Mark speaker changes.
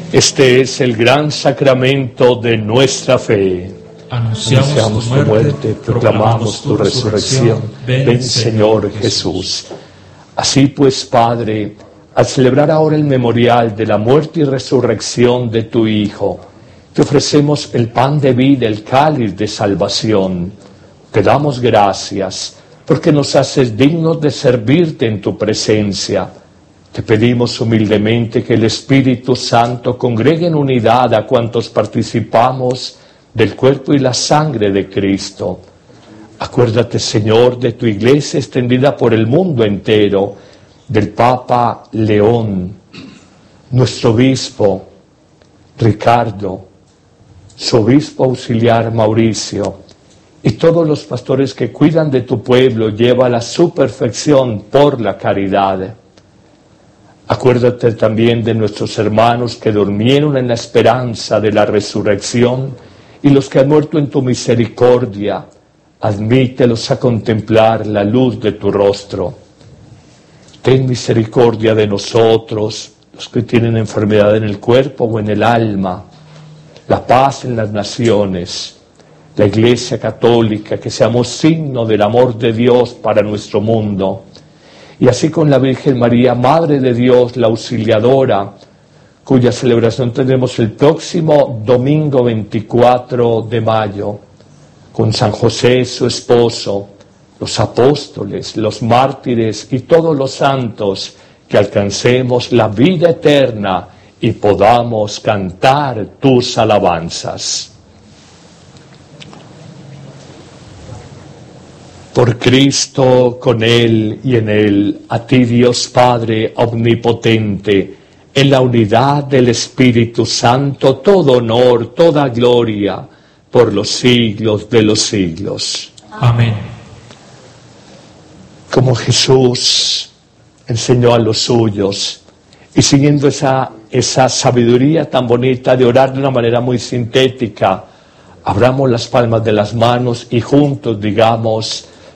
Speaker 1: Este es el gran sacramento de nuestra fe. Anunciamos tu muerte, proclamamos tu resurrección. Ven, Señor Jesús. Así pues, Padre, al celebrar ahora el memorial de la muerte y resurrección de tu Hijo, te ofrecemos el pan de vida, el cáliz de salvación. Te damos gracias porque nos haces dignos de servirte en tu presencia. Te pedimos humildemente que el Espíritu Santo congregue en unidad a cuantos participamos del cuerpo y la sangre de Cristo. Acuérdate, Señor, de tu Iglesia extendida por el mundo entero, del Papa León, nuestro obispo Ricardo, su obispo auxiliar Mauricio, y todos los pastores que cuidan de tu pueblo, llévala a su perfección por la caridad. Acuérdate también de nuestros hermanos que durmieron en la esperanza de la resurrección y los que han muerto en tu misericordia. Admítelos a contemplar la luz de tu rostro. Ten misericordia de nosotros, los que tienen enfermedad en el cuerpo o en el alma, la paz en las naciones, la Iglesia Católica, que seamos signo del amor de Dios para nuestro mundo. Y así con la Virgen María, Madre de Dios, la Auxiliadora, cuya celebración tendremos el próximo domingo 24 de mayo, con San José, su esposo, los apóstoles, los mártires y todos los santos, que alcancemos la vida eterna y podamos cantar tus alabanzas. Por Cristo, con Él y en Él, a ti Dios Padre omnipotente, en la unidad del Espíritu Santo, todo honor, toda gloria, por los siglos de los siglos.
Speaker 2: Amén.
Speaker 1: Como Jesús enseñó a los suyos, y siguiendo esa sabiduría tan bonita de orar de una manera muy sintética, abramos las palmas de las manos y juntos digamos: